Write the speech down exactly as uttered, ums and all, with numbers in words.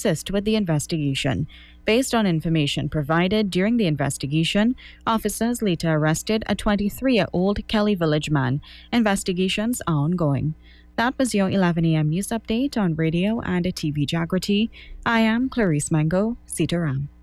assist with the investigation. Based on information provided during the investigation, officers later arrested a twenty-three year old Kelly Village man. Investigations are ongoing. That was your eleven a m news update on radio and T V Jagrati. I am Clarice Mango, Sitaram.